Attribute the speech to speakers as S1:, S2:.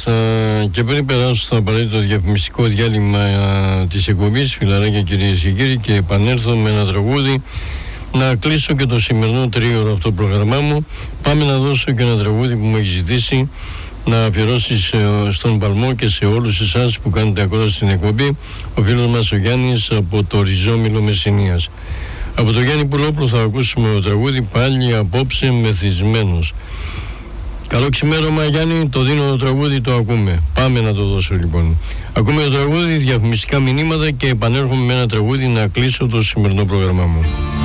S1: Μάλιστα, και πριν περάσω στο απαραίτητο διαφημιστικό διάλειμμα της εκπομπής, φιλαράκια κυρίες και κύριοι, και επανέλθω με ένα τραγούδι να κλείσω και το σημερινό τρίωρο αυτό το πρόγραμμά μου. Πάμε να δώσω και ένα τραγούδι που μου έχει ζητήσει να αφιερώσει στον Παλμό και σε όλους εσάς που κάνετε ακρόαση στην εκπομπή, ο φίλος μας ο Γιάννης από το Ριζόμυλο Μεσσηνίας. Από το Γιάννη Πουλόπουλο θα ακούσουμε το τραγούδι «Πάλι απόψε μεθυσμένος». Καλό ξημέρωμα Γιάννη, το δίνω το τραγούδι, το ακούμε. Πάμε να το δώσω λοιπόν. Ακούμε το τραγούδι, διαφημιστικά μηνύματα και επανέρχομαι με ένα τραγούδι να κλείσω το σημερινό πρόγραμμά μου.